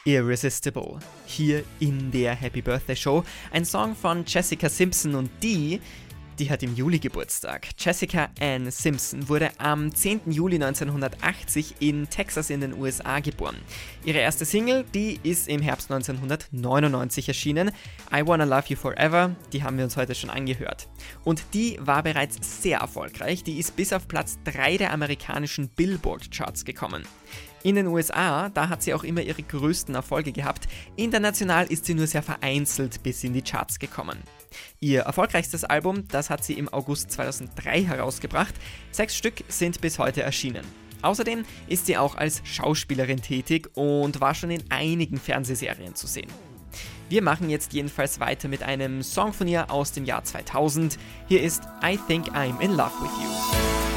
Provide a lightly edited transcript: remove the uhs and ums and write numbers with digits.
Irresistible, hier in der Happy Birthday Show. Ein Song von Jessica Simpson und die hat im Juli Geburtstag. Jessica Ann Simpson wurde am 10. Juli 1980 in Texas in den USA geboren. Ihre erste Single, die ist im Herbst 1999 erschienen. I Wanna Love You Forever, die haben wir uns heute schon angehört. Und die war bereits sehr erfolgreich. Die ist bis auf Platz 3 der amerikanischen Billboard-Charts gekommen. In den USA, da hat sie auch immer ihre größten Erfolge gehabt. International ist sie nur sehr vereinzelt bis in die Charts gekommen. Ihr erfolgreichstes Album, das hat sie im August 2003 herausgebracht. 6 Stück sind bis heute erschienen. Außerdem ist sie auch als Schauspielerin tätig und war schon in einigen Fernsehserien zu sehen. Wir machen jetzt jedenfalls weiter mit einem Song von ihr aus dem Jahr 2000. Hier ist I Think I'm in Love With You.